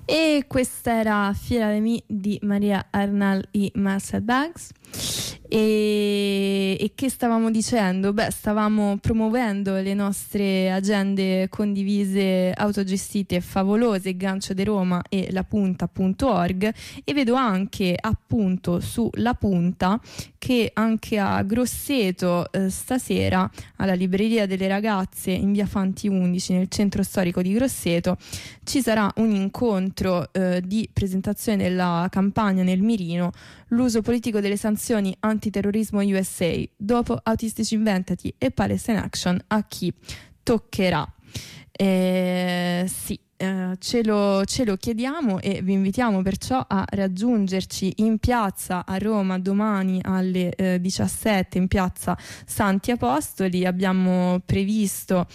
E questa era Fiera de Mi di Maria Arnal e Marcel Bags. E che stavamo dicendo? Beh, stavamo promuovendo le nostre agende condivise, autogestite, favolose, Gancio de Roma e lapunta.org, e vedo anche appunto su La Punta che anche a Grosseto stasera alla Libreria delle Ragazze in via Fanti 11 nel centro storico di Grosseto ci sarà un incontro di presentazione della campagna Nel Mirino, l'uso politico delle sanzioni antiterrorismo USA, dopo Autistici Inventati e Palestine Action, a chi toccherà. Sì, ce lo chiediamo e vi invitiamo perciò a raggiungerci in piazza a Roma domani alle 17 in piazza Santi Apostoli. Abbiamo previsto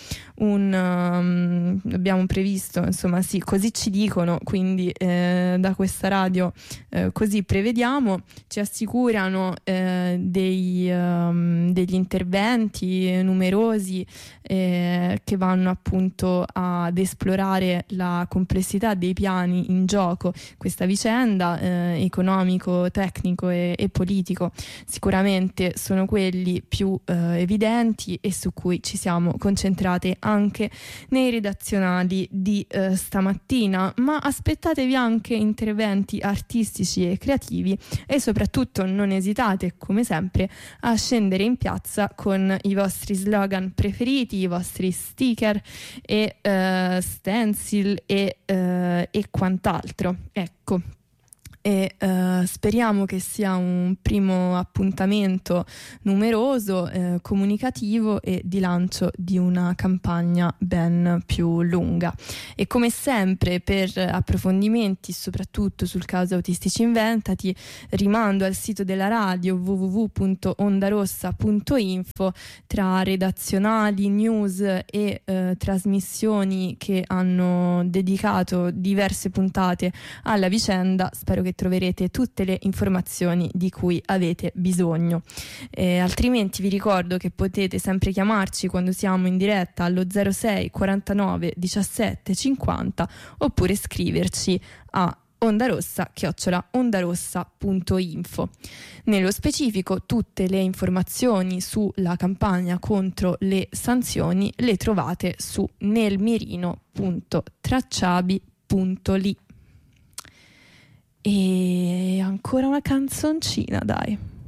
insomma, sì, così ci dicono, quindi da questa radio così prevediamo, ci assicurano degli interventi numerosi che vanno appunto ad esplorare la complessità dei piani in gioco questa vicenda, economico, tecnico e politico. Sicuramente sono quelli più evidenti e su cui ci siamo concentrate anche nei redazionali di stamattina, ma aspettatevi anche interventi artistici e creativi e soprattutto non esitate come sempre a scendere in piazza con i vostri slogan preferiti, i vostri sticker e stencil e quant'altro, ecco. E speriamo che sia un primo appuntamento numeroso, comunicativo e di lancio di una campagna ben più lunga. E come sempre, per approfondimenti soprattutto sul caso Autistici Inventati, rimando al sito della radio www.ondarossa.info. Tra redazionali, news e trasmissioni che hanno dedicato diverse puntate alla vicenda, spero che troverete tutte le informazioni di cui avete bisogno. Altrimenti vi ricordo che potete sempre chiamarci quando siamo in diretta allo 06 49 17 50 oppure scriverci a ondarossa@ondarossa.info. Nello specifico, tutte le informazioni sulla campagna contro le sanzioni le trovate su nelmirino.tracciabi.li. E ancora una canzoncina, dai.